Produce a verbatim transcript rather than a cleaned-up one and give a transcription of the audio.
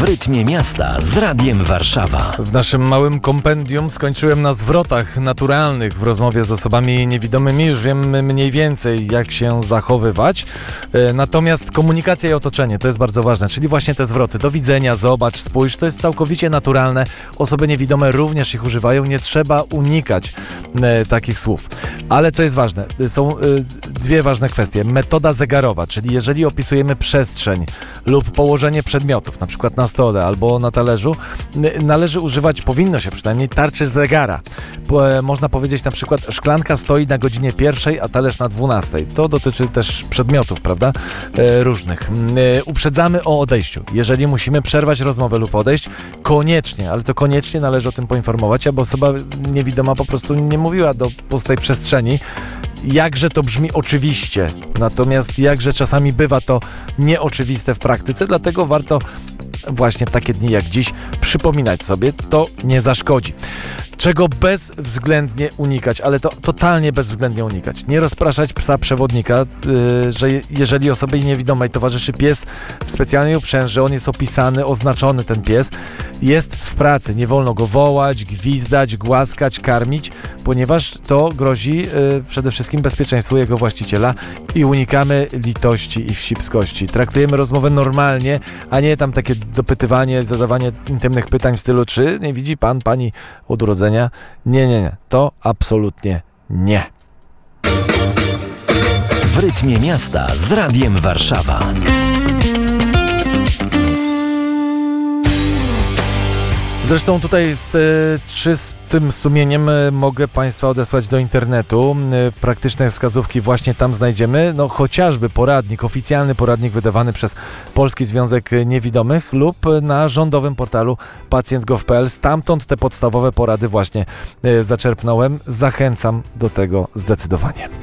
W rytmie miasta z Radiem Warszawa. W naszym małym kompendium skończyłem na zwrotach naturalnych w rozmowie z osobami niewidomymi. Już wiem mniej więcej, jak się zachowywać. Natomiast komunikacja i otoczenie to jest bardzo ważne, czyli właśnie te zwroty. Do widzenia, zobacz, spójrz, to jest całkowicie naturalne. Osoby niewidome również ich używają. Nie trzeba unikać e, takich słów. Ale co jest ważne? Są e, dwie ważne kwestie. Metoda zegarowa, czyli jeżeli opisujemy przestrzeń lub położenie przedmiotów, na przykład na stole albo na talerzu, należy używać, powinno się przynajmniej, tarczy zegara. Można powiedzieć na przykład, szklanka stoi na godzinie pierwszej, a talerz na dwunastej. To dotyczy też przedmiotów, prawda? E, różnych. E, uprzedzamy o odejściu. Jeżeli musimy przerwać rozmowę lub odejść, koniecznie, ale to koniecznie należy o tym poinformować, aby osoba niewidoma po prostu nie mówiła do pustej przestrzeni. Jakże to brzmi oczywiście, natomiast jakże czasami bywa to nieoczywiste w praktyce, dlatego warto właśnie w takie dni jak dziś przypominać sobie, to nie zaszkodzi. Czego bezwzględnie unikać, ale to totalnie bezwzględnie unikać. Nie rozpraszać psa przewodnika, yy, że jeżeli osobie niewidomej towarzyszy pies w specjalnej uprzęży, on jest opisany, oznaczony ten pies, jest w pracy. Nie wolno go wołać, gwizdać, głaskać, karmić, ponieważ to grozi yy, przede wszystkim bezpieczeństwu jego właściciela i unikamy litości i wścibskości. Traktujemy rozmowę normalnie, a nie tam takie dopytywanie, zadawanie intymnych pytań w stylu, czy nie widzi pan, pani od urodzenia? Nie, nie, nie. To absolutnie nie. W rytmie miasta z Radiem Warszawa. Zresztą tutaj z e, czystym sumieniem e, mogę Państwa odesłać do internetu. E, praktyczne wskazówki właśnie tam znajdziemy. No chociażby poradnik, oficjalny poradnik wydawany przez Polski Związek Niewidomych lub na rządowym portalu pacjent kropka gov kropka pe el. Stamtąd te podstawowe porady właśnie e, zaczerpnąłem. Zachęcam do tego zdecydowanie.